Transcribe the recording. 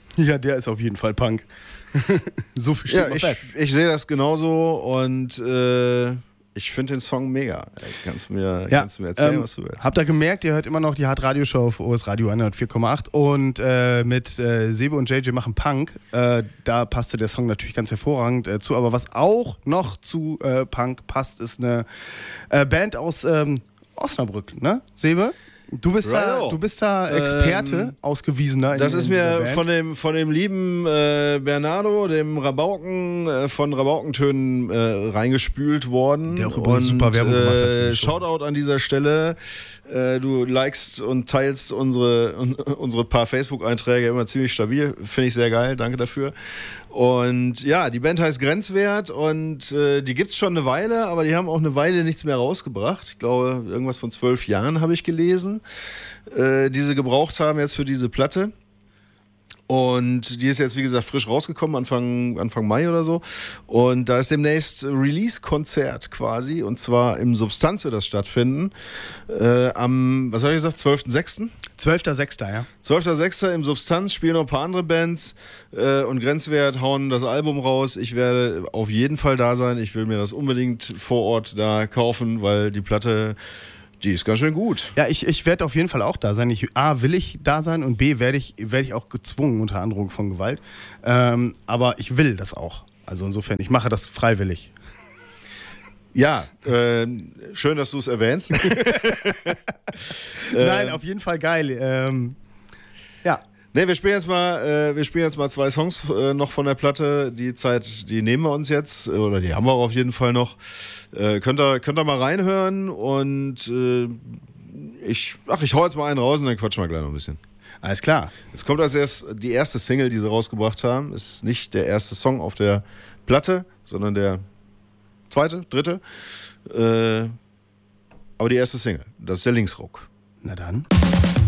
Ja, der ist auf jeden Fall Punk. So viel steht noch fest. Ich sehe das genauso und ich finde den Song mega. Kannst du mir erzählen, was du willst? Habt ihr gemerkt, ihr hört immer noch die Hard-Radio-Show auf OS Radio 104,8 und mit Sebe und JJ machen Punk. Da passte der Song natürlich ganz hervorragend zu. Aber was auch noch zu Punk passt, ist eine Band aus Osnabrück, ne, Sebe? Du bist da Experte, ausgewiesener. Das ist mir von dem lieben Bernardo, dem Rabauken, von Rabaukentönen reingespült worden. Der auch übrigens super Werbung gemacht hat. Shoutout an dieser Stelle. Du likest und teilst unsere paar Facebook-Einträge immer ziemlich stabil. Finde ich sehr geil. Danke dafür. Und ja, die Band heißt Grenzwert und die gibt's schon eine Weile, aber die haben auch eine Weile nichts mehr rausgebracht. Ich glaube, irgendwas von 12 Jahren habe ich gelesen, die sie gebraucht haben jetzt für diese Platte. Und die ist jetzt, wie gesagt, frisch rausgekommen, Anfang Mai oder so. Und da ist demnächst Release-Konzert quasi. Und zwar im Substanz wird das stattfinden. Am, was habe ich gesagt, 12.06.? 12.06., ja. 12.06. im Substanz spielen noch ein paar andere Bands. Und Grenzwert hauen das Album raus. Ich werde auf jeden Fall da sein. Ich will mir das unbedingt vor Ort da kaufen, weil die Platte... Die ist ganz schön gut. Ja, ich werde auf jeden Fall auch da sein. A, will ich da sein und B, werde ich auch gezwungen unter Androhung von Gewalt. Aber ich will das auch. Also insofern, ich mache das freiwillig. Ja, schön, dass du es erwähnst. Nein, auf jeden Fall geil. Ja. Ne, wir spielen jetzt mal 2 Songs noch von der Platte. Die Zeit, die nehmen wir uns jetzt, oder die haben wir auch auf jeden Fall noch. Könnt ihr mal reinhören und ich hau jetzt mal einen raus und dann quatschen wir gleich noch ein bisschen. Alles klar. Es kommt als erst die erste Single, die sie rausgebracht haben. Ist nicht der erste Song auf der Platte, sondern der zweite, dritte. Aber die erste Single, das ist der Linksruck. Na dann.